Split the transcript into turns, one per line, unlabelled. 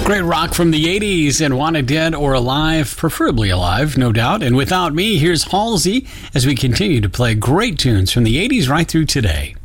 Great rock from the 80s and Wanted Dead or Alive, preferably alive, no doubt. And Without Me, here's Halsey as we continue to play great tunes from the 80s right through today.